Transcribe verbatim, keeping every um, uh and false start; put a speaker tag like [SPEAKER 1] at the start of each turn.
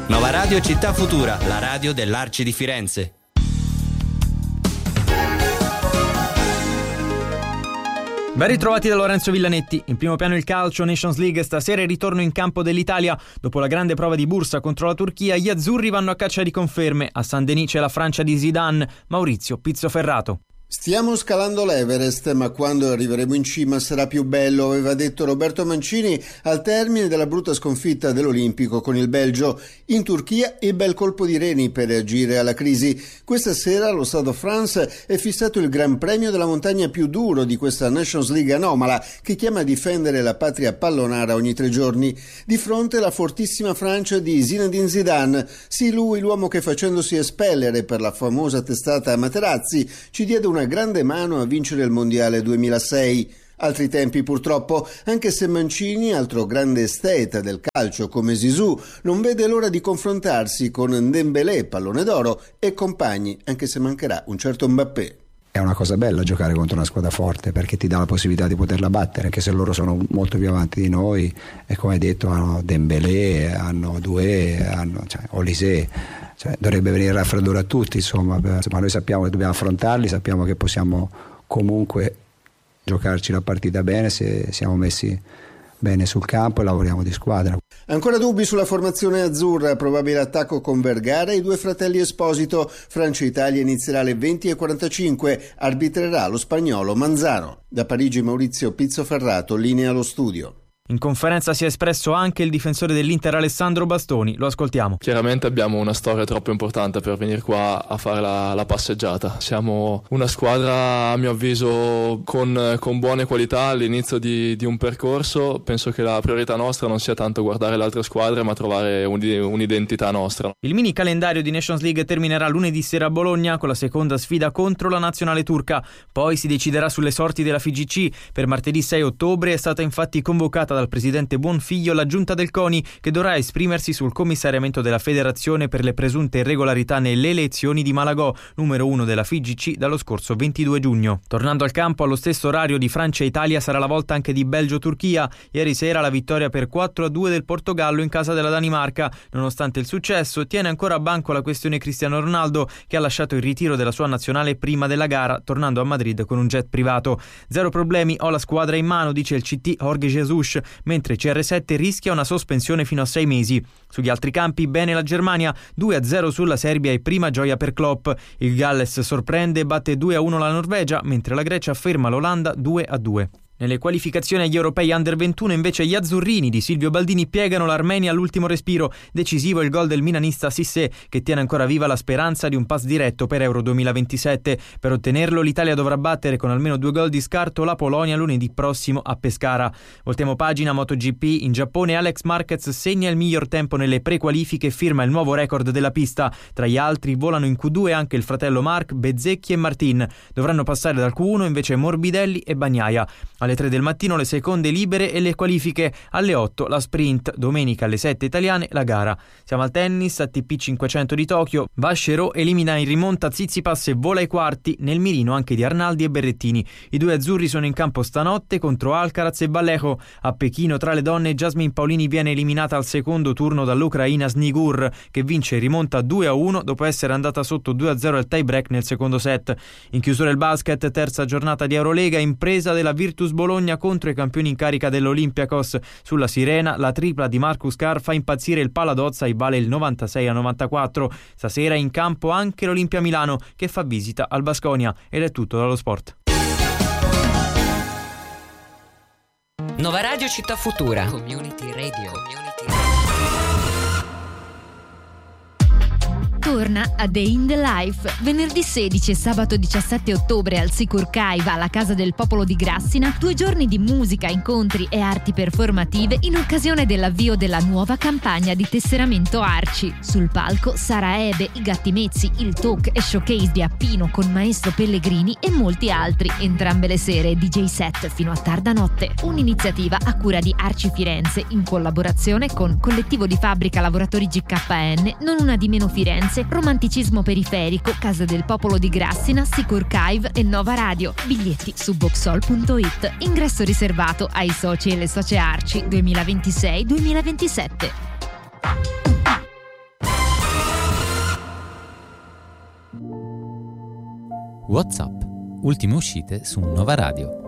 [SPEAKER 1] Nova Radio Città Futura, la radio dell'Arci di Firenze.
[SPEAKER 2] Ben ritrovati da Lorenzo Villanetti. In primo piano il calcio, Nations League, stasera il ritorno in campo dell'Italia. Dopo la grande prova di Bursa contro la Turchia, gli azzurri vanno a caccia di conferme. A Saint-Denis c'è la Francia di Zidane, Maurizio Pizzoferrato.
[SPEAKER 3] Stiamo scalando l'Everest, ma quando arriveremo in cima sarà più bello, aveva detto Roberto Mancini al termine della brutta sconfitta dell'Olimpico con il Belgio. In Turchia il bel colpo di reni per reagire alla crisi. Questa sera allo Stade de France è fissato il Gran Premio della montagna più duro di questa Nations League anomala, che chiama a difendere la patria pallonara ogni tre giorni. Di fronte la fortissima Francia di Zinedine Zidane. Sì, lui, l'uomo che facendosi espellere per la famosa testata Materazzi ci diede una grande mano a vincere il mondiale duemilasei. Altri tempi purtroppo, anche se Mancini, altro grande esteta del calcio come Zizou, non vede l'ora di confrontarsi con Dembélé, pallone d'oro, e compagni, anche se mancherà un certo Mbappé.
[SPEAKER 4] È una cosa bella giocare contro una squadra forte, perché ti dà la possibilità di poterla battere, anche se loro sono molto più avanti di noi e, come hai detto, hanno Dembélé, hanno Doué, hanno cioè, Olise. Cioè, dovrebbe venire raffreddore a tutti, insomma, ma noi sappiamo che dobbiamo affrontarli, sappiamo che possiamo comunque giocarci la partita bene se siamo messi bene sul campo e lavoriamo di squadra.
[SPEAKER 3] Ancora dubbi sulla formazione azzurra, probabile attacco con Vergara e i due fratelli Esposito. Francia-Italia inizierà alle venti e quarantacinque, arbitrerà lo spagnolo Manzano. Da Parigi Maurizio Pizzoferrato, linea allo studio.
[SPEAKER 2] In conferenza si è espresso anche il difensore dell'Inter Alessandro Bastoni, lo ascoltiamo.
[SPEAKER 5] Chiaramente abbiamo una storia troppo importante per venire qua a fare la, la passeggiata. Siamo una squadra, a mio avviso, con, con buone qualità all'inizio di, di un percorso. Penso che la priorità nostra non sia tanto guardare le altre squadre, ma trovare un, un'identità nostra.
[SPEAKER 2] Il mini calendario di Nations League terminerà lunedì sera a Bologna con la seconda sfida contro la nazionale turca. Poi si deciderà sulle sorti della F I G C. Per martedì sei ottobre è stata infatti convocata dal presidente Buonfiglio la giunta del CONI, che dovrà esprimersi sul commissariamento della federazione per le presunte irregolarità nelle elezioni di Malagò, numero uno della F I G C dallo scorso ventidue giugno. Tornando al campo, allo stesso orario di Francia e Italia sarà la volta anche di Belgio-Turchia. Ieri sera la vittoria per quattro a due del Portogallo in casa della Danimarca. Nonostante il successo, tiene ancora a banco la questione Cristiano Ronaldo, che ha lasciato il ritiro della sua nazionale prima della gara, tornando a Madrid con un jet privato. Zero problemi, ho la squadra in mano, dice il C T Jorge Jesus, mentre C R sette rischia una sospensione fino a sei mesi. Sugli altri campi bene la Germania, due a zero sulla Serbia e prima gioia per Klopp. Il Galles sorprende e batte due a uno la Norvegia, mentre la Grecia ferma l'Olanda due a due. Nelle qualificazioni agli europei under ventuno invece gli azzurrini di Silvio Baldini piegano l'Armenia all'ultimo respiro. Decisivo il gol del milanista Cissé, che tiene ancora viva la speranza di un pass diretto per Euro duemilaventisette. Per ottenerlo l'Italia dovrà battere con almeno due gol di scarto la Polonia lunedì prossimo a Pescara. Voltiamo pagina. MotoGP. In Giappone Alex Marquez segna il miglior tempo nelle prequalifiche e firma il nuovo record della pista. Tra gli altri volano in Q due anche il fratello Marc, Bezzecchi e Martin. Dovranno passare dal Q uno invece Morbidelli e Bagnaia. Alle tre del mattino le seconde libere e le qualifiche. Alle otto la sprint. Domenica alle sette italiane la gara. Siamo al tennis. A T P cinquecento di Tokyo, Vachereau elimina in rimonta Tsitsipas e vola ai quarti, nel mirino anche di Arnaldi e Berrettini. I due azzurri sono in campo stanotte contro Alcaraz e Vallejo. A Pechino tra le donne Jasmine Paolini viene eliminata al secondo turno dall'ucraina Snigur, che vince in rimonta due a uno dopo essere andata sotto due a zero al tie break nel secondo set. In chiusura il basket, terza giornata di Eurolega, impresa della Virtus Bologna contro i campioni in carica dell'Olympiakos. Sulla Sirena la tripla di Marcus Carr fa impazzire il Paladozza e vale il novantasei a novantaquattro. Stasera in campo anche l'Olimpia Milano, che fa visita al Baskonia. Ed è tutto dallo sport.
[SPEAKER 1] Nova Radio Città Futura.
[SPEAKER 6] Community Radio. Community Radio.
[SPEAKER 7] Torna a Day in the Life, venerdì sedici e sabato diciassette ottobre al Sicur Caiva, alla Casa del Popolo di Grassina, due giorni di musica, incontri e arti performative in occasione dell'avvio della nuova campagna di tesseramento Arci. Sul palco Sara Ebe, i Gatti Mezzi, il talk e showcase di Appino con Maestro Pellegrini e molti altri, entrambe le sere D J set fino a tarda notte. Un'iniziativa a cura di Arci Firenze in collaborazione con Collettivo di Fabbrica Lavoratori G K N, Non Una di Meno Firenze, Romanticismo Periferico, Casa del Popolo di Grassina, Sicur Caive e Nova Radio. Biglietti su boxol punto it. Ingresso riservato ai soci e le socie Arci duemilaventisei duemilaventisette.
[SPEAKER 8] WhatsApp. Ultime uscite su Nova Radio.